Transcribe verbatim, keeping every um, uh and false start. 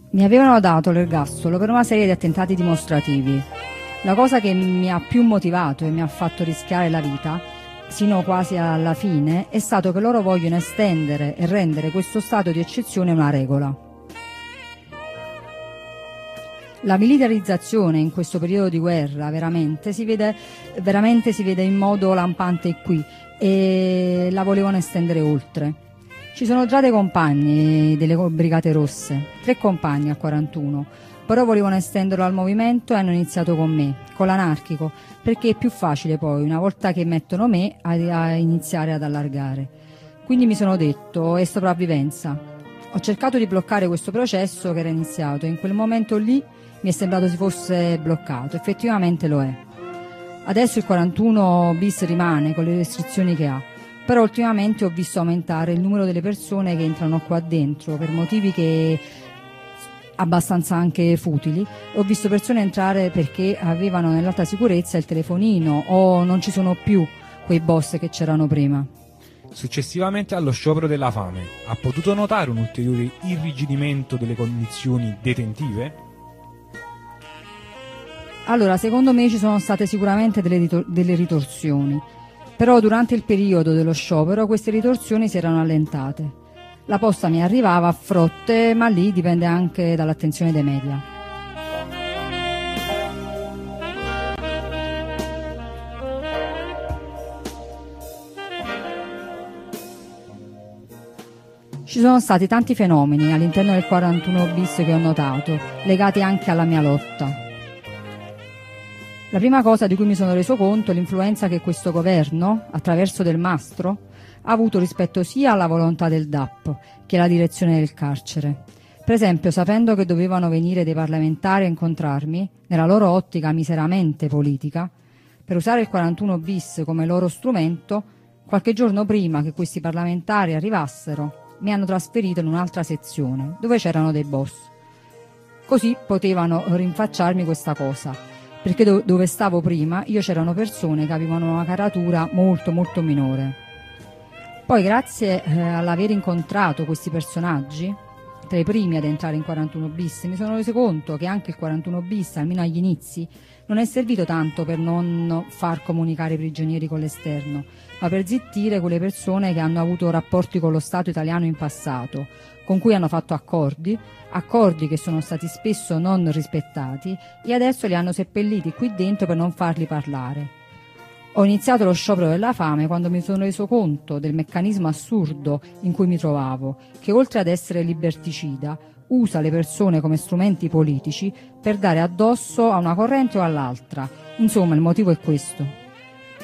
Mi avevano dato l'ergastolo per una serie di attentati dimostrativi. La cosa che mi ha più motivato e mi ha fatto rischiare la vita, sino quasi alla fine, è stato che loro vogliono estendere e rendere questo stato di eccezione una regola. La militarizzazione in questo periodo di guerra veramente si vede, veramente si vede in modo lampante qui, e la volevano estendere oltre. Ci sono già dei compagni delle Brigate Rosse, tre compagni al quarantuno, però volevano estenderlo al movimento e hanno iniziato con me, con l'anarchico, perché è più facile poi, una volta che mettono me, a, a iniziare ad allargare. Quindi mi sono detto, è sopravvivenza. Ho cercato di bloccare questo processo che era iniziato e in quel momento lì mi è sembrato si fosse bloccato, effettivamente lo è. Adesso il quarantuno bis rimane con le restrizioni che ha, però ultimamente ho visto aumentare il numero delle persone che entrano qua dentro per motivi che abbastanza anche futili. Ho visto persone entrare perché avevano nell'alta sicurezza il telefonino o non ci sono più quei boss che c'erano prima. Successivamente allo sciopero della fame, ha potuto notare un ulteriore irrigidimento delle condizioni detentive? Allora, secondo me ci sono state sicuramente delle, ritor- delle ritorsioni, però durante il periodo dello sciopero queste ritorsioni si erano allentate. La posta mi arrivava a frotte, ma lì dipende anche dall'attenzione dei media. Ci sono stati tanti fenomeni all'interno del quarantuno bis che ho notato, legati anche alla mia lotta. La prima cosa di cui mi sono reso conto è l'influenza che questo governo, attraverso Del Mastro, ha avuto rispetto sia alla volontà del D A P che alla direzione del carcere. Per esempio, sapendo che dovevano venire dei parlamentari a incontrarmi, nella loro ottica miseramente politica, per usare il quarantuno bis come loro strumento, qualche giorno prima che questi parlamentari arrivassero, mi hanno trasferito in un'altra sezione, dove c'erano dei boss. Così potevano rinfacciarmi questa cosa, perché do- dove stavo prima io c'erano persone che avevano una caratura molto molto minore. Poi grazie eh, all'aver incontrato questi personaggi, tra i primi ad entrare in quarantuno bis, mi sono reso conto che anche il quarantuno bis, almeno agli inizi, non è servito tanto per non far comunicare i prigionieri con l'esterno, ma per zittire quelle persone che hanno avuto rapporti con lo Stato italiano in passato, con cui hanno fatto accordi, accordi che sono stati spesso non rispettati e adesso li hanno seppelliti qui dentro per non farli parlare. Ho iniziato lo sciopero della fame quando mi sono reso conto del meccanismo assurdo in cui mi trovavo, che oltre ad essere liberticida, usa le persone come strumenti politici per dare addosso a una corrente o all'altra. Insomma, il motivo è questo.